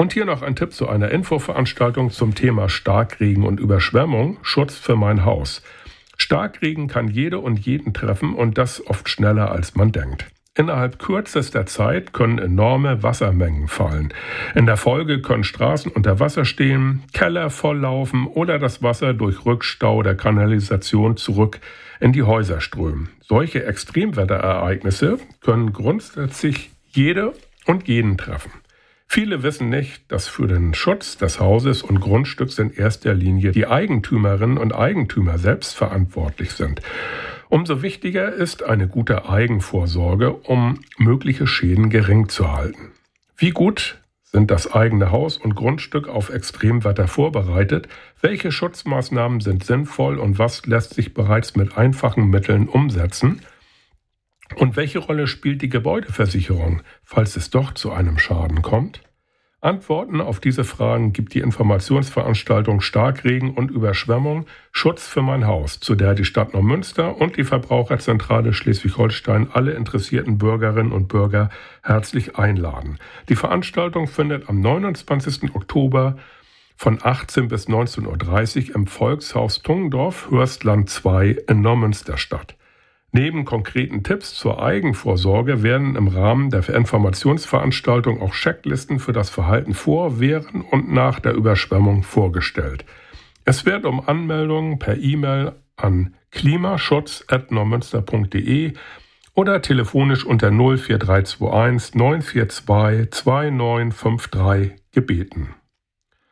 Und hier noch ein Tipp zu einer Infoveranstaltung zum Thema Starkregen und Überschwemmung, Schutz für mein Haus. Starkregen kann jede und jeden treffen und das oft schneller als man denkt. Innerhalb kürzester Zeit können enorme Wassermengen fallen. In der Folge können Straßen unter Wasser stehen, Keller volllaufen oder das Wasser durch Rückstau der Kanalisation zurück in die Häuser strömen. Solche Extremwetterereignisse können grundsätzlich jede und jeden treffen. Viele wissen nicht, dass für den Schutz des Hauses und Grundstücks in erster Linie die Eigentümerinnen und Eigentümer selbst verantwortlich sind. Umso wichtiger ist eine gute Eigenvorsorge, um mögliche Schäden gering zu halten. Wie gut sind das eigene Haus und Grundstück auf Extremwetter vorbereitet? Welche Schutzmaßnahmen sind sinnvoll und was lässt sich bereits mit einfachen Mitteln umsetzen? Und welche Rolle spielt die Gebäudeversicherung, falls es doch zu einem Schaden kommt? Antworten auf diese Fragen gibt die Informationsveranstaltung Starkregen und Überschwemmung Schutz für mein Haus, zu der die Stadt Neumünster und die Verbraucherzentrale Schleswig-Holstein alle interessierten Bürgerinnen und Bürger herzlich einladen. Die Veranstaltung findet am 29. Oktober von 18 bis 19.30 Uhr im Volkshaus Tungendorf, Hörstland 2 in Neumünster statt. Neben konkreten Tipps zur Eigenvorsorge werden im Rahmen der Informationsveranstaltung auch Checklisten für das Verhalten vor, während und nach der Überschwemmung vorgestellt. Es wird um Anmeldungen per E-Mail an klimaschutz@neumünster.de oder telefonisch unter 04321 942 2953 gebeten.